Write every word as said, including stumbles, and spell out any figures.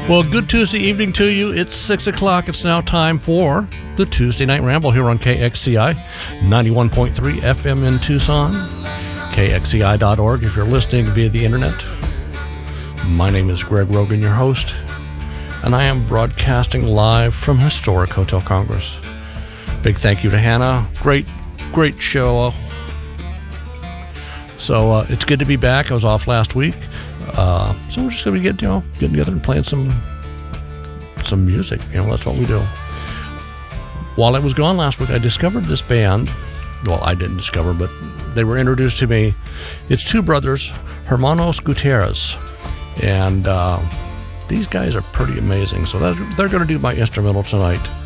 Well, good Tuesday evening to you. It's six o'clock. It's now time for the Tuesday Night Ramble here on K X C I ninety-one point three F M in Tucson, K X C I dot org if you're listening via the internet. My name is Greg Rogan, your host, and I am broadcasting live from historic Hotel Congress. Big thank you to Hannah. Great, great show. So uh, it's good to be back. I was off last week. Uh, so we're just gonna be getting, you know, getting together and playing some some music. You know, that's what we do. While I was gone last week, I discovered this band. Well, I didn't discover, but they were introduced to me. It's two brothers, Hermanos Gutierrez, and uh, these guys are pretty amazing. So that's, they're going to do my instrumental tonight.